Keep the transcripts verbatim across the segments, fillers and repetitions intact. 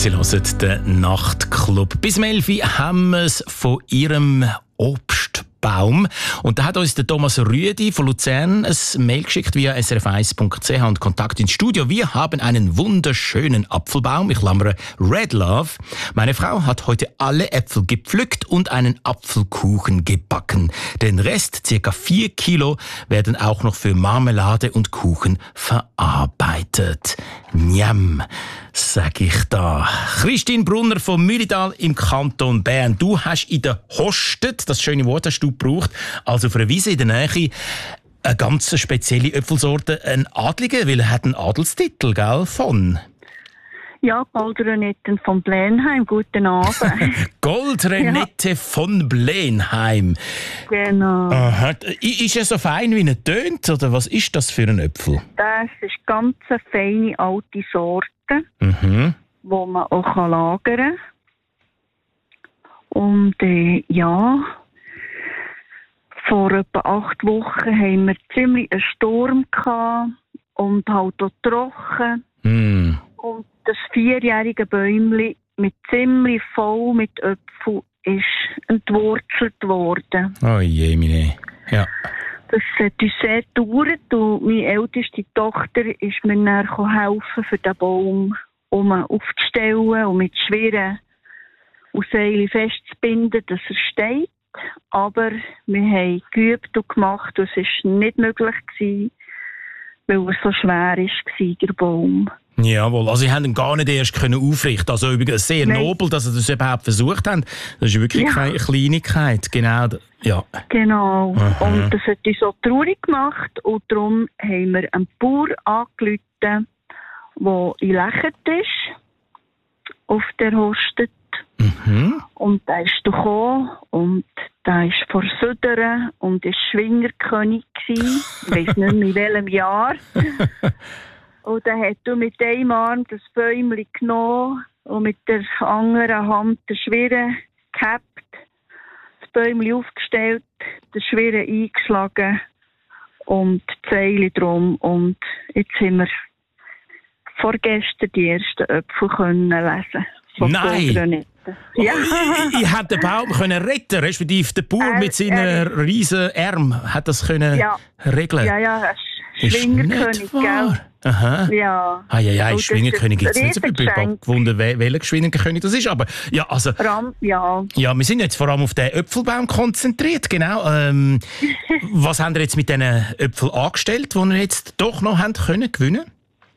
Sie hören den Nachtclub. Bis elf Uhr haben wir es von Ihrem Obstbaum. Und da hat uns der Thomas Rüedi von Luzern ein Mail geschickt via s r f eins punkt c h und Kontakt ins Studio. Wir haben einen wunderschönen Apfelbaum. Ich klammere Red Love. Meine Frau hat heute alle Äpfel gepflückt und einen Apfelkuchen gebacken. Den Rest, circa vier Kilo, werden auch noch für Marmelade und Kuchen verarbeitet. Njam, sag ich da. Christine Brunner vom Mühlidal im Kanton Bern. Du hast in der Hostet, das schöne Wort hast du gebraucht, also auf einer Wiese in der Nähe, eine ganz spezielle Äpfelsorte, ein Adliger, weil er hat einen Adelstitel, gell, von... Ja, Goldrenette von Blenheim. Guten Abend. Goldrenette ja. von Blenheim. Genau. Aha. Ist er so fein, wie er tönt, oder was ist das für ein Äpfel? Das ist ganz eine feine alte Sorte, mhm. die man auch lagern kann. Und äh, ja, vor etwa acht Wochen haben wir ziemlich einen Sturm gehabt und halt auch trocken. Mm. Und das vierjährige Bäumchen mit ziemlich voll mit Äpfeln ist entwurzelt worden. Oh je, meine. Ja. Das hat uns sehr gedauert und meine älteste Tochter ist mir dann helfen, für den Baum um aufzustellen und mit schweren Seilen festzubinden, dass er steht. Aber wir haben geübt und gemacht und es war nicht möglich gewesen, weil er so schwer war, der Baum. Jawohl, also Sie haben ihn gar nicht erst aufrichten. Also übrigens sehr Nein. nobel, dass Sie das überhaupt versucht haben. Das ist wirklich ja. keine Kleinigkeit. Genau. Ja. Genau. Aha. Und das hat uns so traurig gemacht und darum haben wir einen Bauer angerufen, der in Lechert ist, auf der Hostet. Mhm. Und der ist gekommen und der ist vor Södern und ist Schwingerkönig gewesen. Ich weiss nicht mehr in welchem Jahr. Und dann hat er mit einem Arm das Bäumchen genommen und mit der anderen Hand den Schwirren gehabt, das Bäumchen aufgestellt, den Schwirren eingeschlagen und die Seile drum. Und jetzt haben wir vorgestern die ersten Äpfel können lesen. Nein! Ja. Oh, ich hätte den Baum können retten, respektive der Bauer äh, mit seinen äh, riesen Armen hat das können ja. regeln. Ja, ja, Schwingerkönig, gell? Aha. Ja. Ah, ja, ja, Schwingerkönig gibt es nicht so viel. Ich habe gewundert, welcher Schwingerkönig das ist. Aber ja, also. Ram, ja. Ja, wir sind jetzt vor allem auf den Äpfelbaum konzentriert, genau. Ähm, was haben ihr jetzt mit diesen Äpfeln angestellt, die ihr jetzt doch noch haben können gewinnen?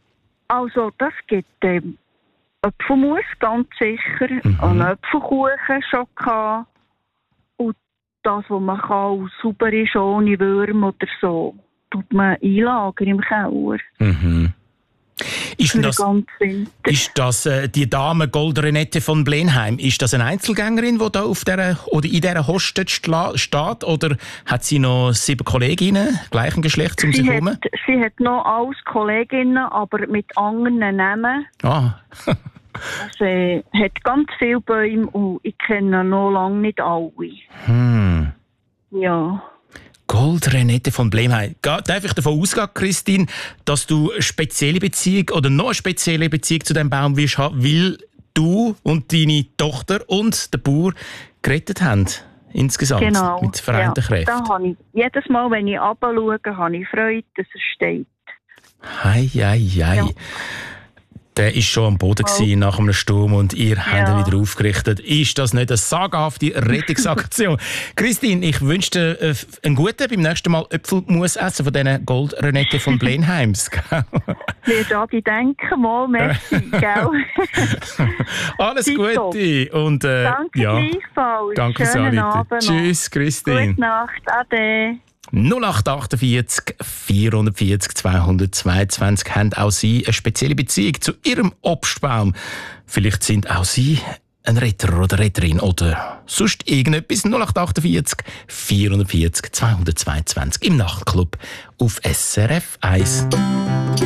Also, das gibt ähm, Äpfelmus, ganz sicher. Mhm. Einen Äpfelkuchen schon gehabt. Und das, was man kann, sauber ist, ohne Würmer oder so, tut man einlagern im Keller. Mhm. Ist Für das, den ganzen ist das äh, die Dame Goldrenette von Blenheim? Ist das eine Einzelgängerin, die da auf der, oder in dieser Hostet steht? Oder hat sie noch sieben Kolleginnen gleichen Geschlechts um sie sich herum? Hat, sie hat noch alles Kolleginnen, aber mit anderen Namen. Ah. Also, äh, hat ganz viele Bäume und ich kenne noch lange nicht alle. Hm. Ja. Goldrenette von Blenheim. Darf ich davon ausgehen, Christine, dass du eine spezielle Beziehung oder noch eine spezielle Beziehung zu diesem Baum wirst haben, weil du und deine Tochter und der Bauer gerettet haben? Insgesamt. Genau. Mit vereinten ja. Kräften. Da habe ich, jedes Mal, wenn ich runterschaue, habe ich Freude, dass er steht. Hei, hei, hei. Ja. Der war schon am Boden oh. nach einem Sturm und ihr ja. habt ihn wieder aufgerichtet. Ist das nicht eine sagenhafte Rettungsaktion? Christine, ich wünsche dir äh, einen guten, beim nächsten Mal Äpfelmus essen von diesen Goldrenette von Blenheims. Wird Adi denken, mal, merci, gell? Alles Gute. Und, äh, danke ja. gleichfalls. Danke, Sarita. Tschüss, Christine. Gute Nacht, ade. null acht achtundvierzig vierhundertvierzig zweihundertzweiundzwanzig haben auch Sie eine spezielle Beziehung zu Ihrem Obstbaum. Vielleicht sind auch Sie ein Retter oder Retterin oder sonst irgendetwas. null acht achtundvierzig vierhundertvierzig zweihundertzweiundzwanzig im Nachtclub auf S R F eins.